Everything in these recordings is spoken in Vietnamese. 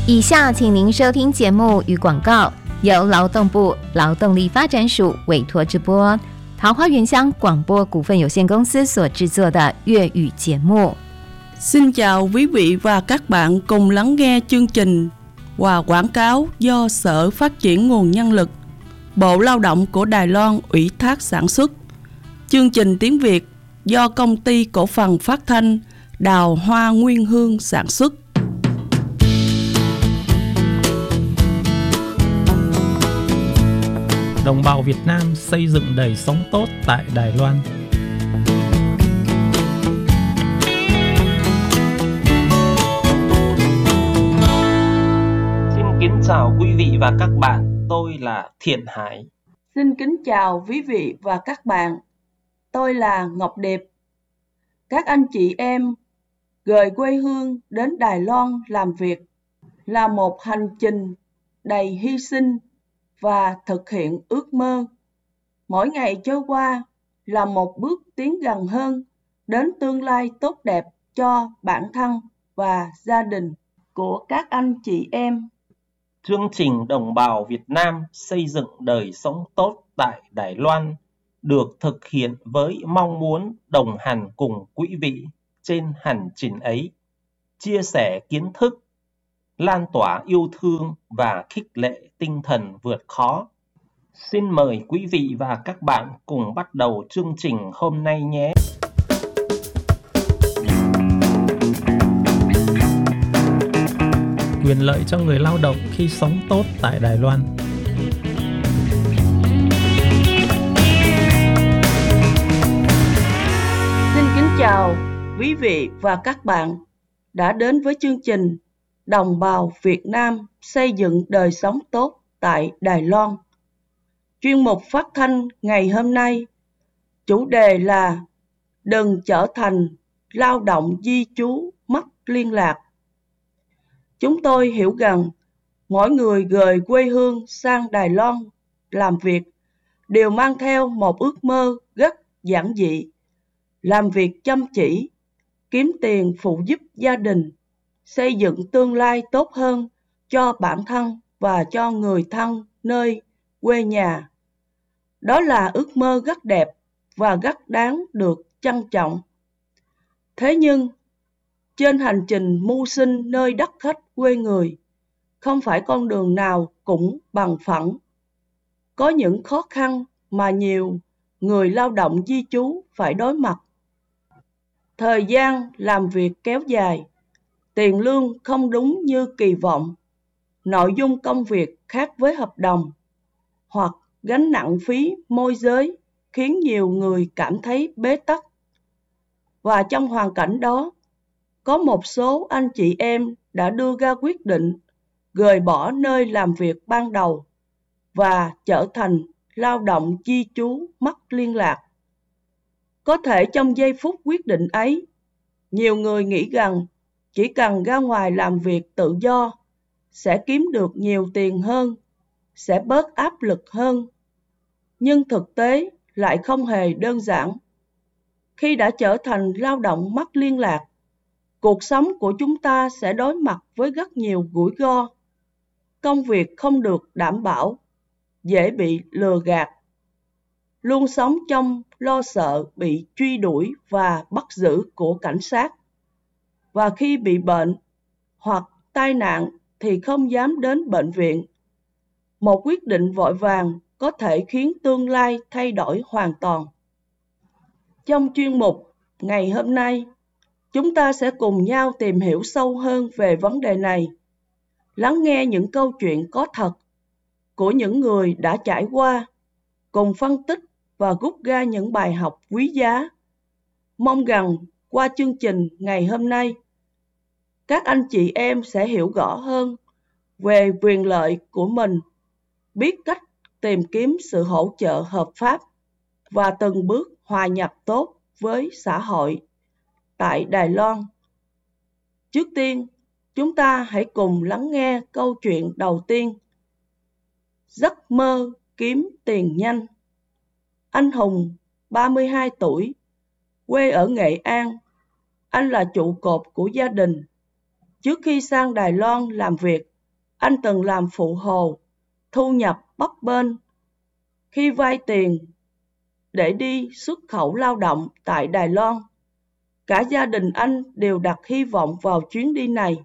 以下请您收听节目与广告，由劳动部劳动力发展署委托直播，桃花源乡广播股份有限公司所制作的粤语节目。 Xin chào quý vị và các bạn cùng lắng nghe chương trình và quảng cáo do Sở Phát triển Nguồn Nhân lực, Bộ Lao động của Đài Loan ủy thác sản xuất. Chương trình tiếng Việt do Công ty Cổ phần Phát thanh Đào Hoa Nguyên Hương sản xuất. Đồng bào Việt Nam xây dựng đời sống tốt tại Đài Loan. Xin kính chào quý vị và các bạn, tôi là Thiện Hải. Xin kính chào quý vị và các bạn, tôi là Ngọc Điệp. Các anh chị em rời quê hương đến Đài Loan làm việc là một hành trình đầy hy sinh và thực hiện ước mơ. Mỗi ngày trôi qua là một bước tiến gần hơn đến tương lai tốt đẹp cho bản thân và gia đình của các anh chị em. Chương trình Đồng bào Việt Nam xây dựng đời sống tốt tại Đài Loan được thực hiện với mong muốn đồng hành cùng quý vị trên hành trình ấy, chia sẻ kiến thức, lan tỏa yêu thương và khích lệ tinh thần vượt khó. Xin mời quý vị và các bạn cùng bắt đầu chương trình hôm nay nhé. Quyền lợi cho người lao động khi sống tốt tại Đài Loan. Xin kính chào quý vị và các bạn đã đến với chương trình Đồng bào Việt Nam xây dựng đời sống tốt tại Đài Loan. Chuyên mục phát thanh ngày hôm nay, chủ đề là đừng trở thành lao động di trú mất liên lạc. Chúng tôi hiểu rằng mỗi người rời quê hương sang Đài Loan làm việc đều mang theo một ước mơ rất giản dị, làm việc chăm chỉ, kiếm tiền phụ giúp gia đình, xây dựng tương lai tốt hơn cho bản thân và cho người thân nơi quê nhà. Đó là ước mơ rất đẹp và rất đáng được trân trọng. Thế nhưng, trên hành trình mưu sinh nơi đất khách quê người, không phải con đường nào cũng bằng phẳng. Có những khó khăn mà nhiều người lao động di trú phải đối mặt. Thời gian làm việc kéo dài, tiền lương không đúng như kỳ vọng, nội dung công việc khác với hợp đồng, hoặc gánh nặng phí môi giới khiến nhiều người cảm thấy bế tắc. Và trong hoàn cảnh đó, có một số anh chị em đã đưa ra quyết định rời bỏ nơi làm việc ban đầu và trở thành lao động di trú mất liên lạc. Có thể trong giây phút quyết định ấy, nhiều người nghĩ rằng chỉ cần ra ngoài làm việc tự do sẽ kiếm được nhiều tiền hơn, sẽ bớt áp lực hơn. Nhưng thực tế lại không hề đơn giản. Khi đã trở thành lao động mất liên lạc, cuộc sống của chúng ta sẽ đối mặt với rất nhiều rủi ro. Công việc không được đảm bảo, dễ bị lừa gạt, luôn sống trong lo sợ bị truy đuổi và bắt giữ của cảnh sát. Và khi bị bệnh hoặc tai nạn thì không dám đến bệnh viện. Một quyết định vội vàng có thể khiến tương lai thay đổi hoàn toàn. Trong chuyên mục ngày hôm nay, chúng ta sẽ cùng nhau tìm hiểu sâu hơn về vấn đề này, lắng nghe những câu chuyện có thật của những người đã trải qua, cùng phân tích và rút ra những bài học quý giá. Mong rằng qua chương trình ngày hôm nay, các anh chị em sẽ hiểu rõ hơn về quyền lợi của mình, biết cách tìm kiếm sự hỗ trợ hợp pháp và từng bước hòa nhập tốt với xã hội tại Đài Loan. Trước tiên, chúng ta hãy cùng lắng nghe câu chuyện đầu tiên. Giấc mơ kiếm tiền nhanh. Anh Hùng, 32 tuổi, quê ở Nghệ An. Anh là trụ cột của gia đình. Trước khi sang Đài Loan làm việc, Anh từng làm phụ hồ, thu nhập bấp bênh. Khi vay tiền để đi xuất khẩu lao động tại Đài Loan, cả gia đình anh đều đặt hy vọng vào chuyến đi này.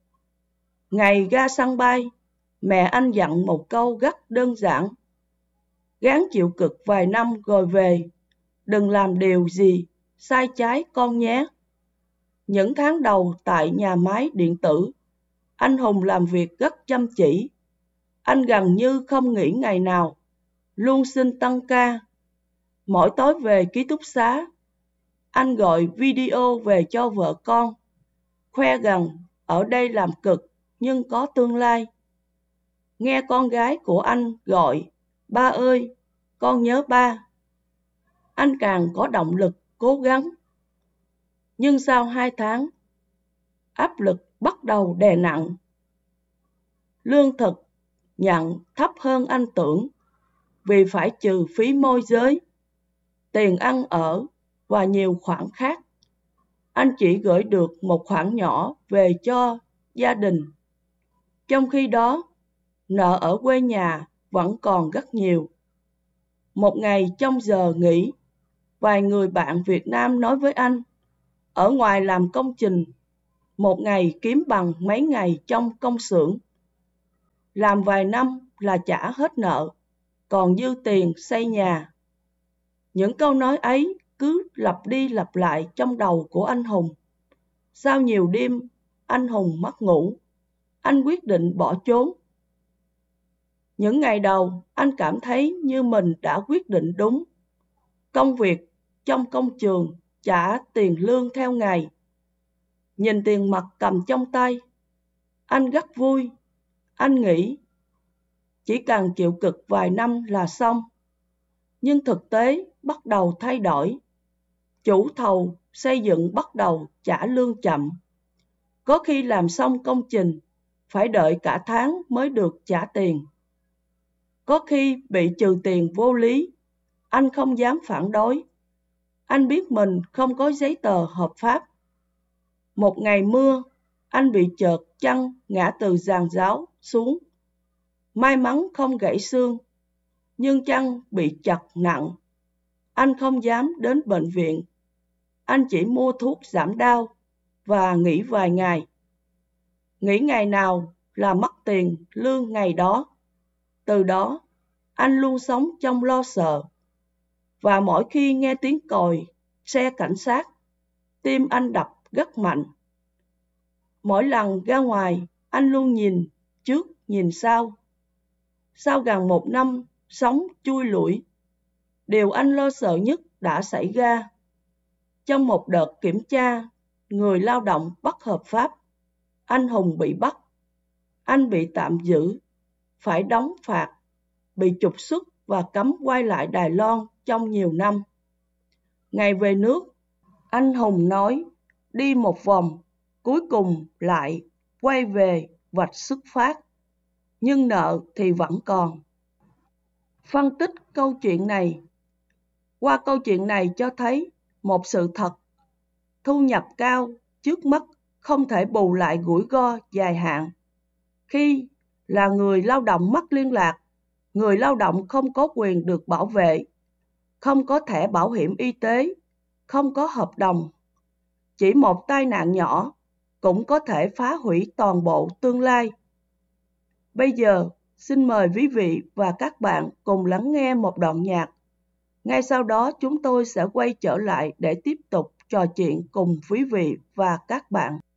Ngày ra sân bay, mẹ anh dặn một câu rất đơn giản: gắng chịu cực vài năm rồi về, đừng làm điều gì sai trái con nhé. Những tháng đầu tại nhà máy điện tử, anh Hùng làm việc rất chăm chỉ. Anh gần như không nghỉ ngày nào, luôn xin tăng ca. Mỗi tối về ký túc xá, anh gọi video về cho vợ con, khoe rằng ở đây làm cực nhưng có tương lai. Nghe con gái của anh gọi, ba ơi, con nhớ ba, anh càng có động lực cố gắng. Nhưng sau 2 tháng, áp lực bắt đầu đè nặng. Lương thực nhận thấp hơn anh tưởng vì phải trừ phí môi giới, tiền ăn ở và nhiều khoản khác. Anh chỉ gửi được một khoản nhỏ về cho gia đình. Trong khi đó, nợ ở quê nhà vẫn còn rất nhiều. Một ngày trong giờ nghỉ, vài người bạn Việt Nam nói với anh, ở ngoài làm công trình, một ngày kiếm bằng mấy ngày trong công xưởng. Làm vài năm là trả hết nợ, còn dư tiền xây nhà. Những câu nói ấy cứ lặp đi lặp lại trong đầu của anh Hùng. Sau nhiều đêm, anh Hùng mất ngủ. Anh quyết định bỏ trốn. Những ngày đầu, anh cảm thấy như mình đã quyết định đúng. Công việc trong công trường trả tiền lương theo ngày. Nhìn tiền mặt cầm trong tay, anh rất vui. Anh nghĩ chỉ cần chịu cực vài năm là xong. Nhưng thực tế bắt đầu thay đổi. Chủ thầu xây dựng bắt đầu trả lương chậm. Có khi làm xong công trình, phải đợi cả tháng mới được trả tiền. Có khi bị trừ tiền vô lý, anh không dám phản đối. Anh biết mình không có giấy tờ hợp pháp. Một ngày mưa, anh bị trượt chân ngã từ giàn giáo xuống. May mắn không gãy xương, nhưng chân bị chật nặng. Anh không dám đến bệnh viện. Anh chỉ mua thuốc giảm đau và nghỉ vài ngày. Nghỉ ngày nào là mất tiền lương ngày đó. Từ đó, anh luôn sống trong lo sợ. Và mỗi khi nghe tiếng còi xe cảnh sát, tim anh đập rất mạnh. Mỗi lần ra ngoài, anh luôn nhìn trước nhìn sau. Sau gần 1 năm sống chui lủi, điều anh lo sợ nhất đã xảy ra. Trong một đợt kiểm tra người lao động bất hợp pháp, anh Hùng bị bắt. Anh bị tạm giữ, phải đóng phạt, bị trục xuất và cấm quay lại Đài Loan trong nhiều năm. Ngày về nước, anh Hùng nói đi một vòng, cuối cùng lại quay về vạch xuất phát. Nhưng nợ thì vẫn còn. Phân tích câu chuyện này. Qua câu chuyện này cho thấy một sự thật. Thu nhập cao trước mắt không thể bù lại rủi ro dài hạn. Khi là người lao động mất liên lạc, người lao động không có quyền được bảo vệ, không có thẻ bảo hiểm y tế, không có hợp đồng. Chỉ một tai nạn nhỏ cũng có thể phá hủy toàn bộ tương lai. Bây giờ, xin mời quý vị và các bạn cùng lắng nghe một đoạn nhạc. Ngay sau đó chúng tôi sẽ quay trở lại để tiếp tục trò chuyện cùng quý vị và các bạn.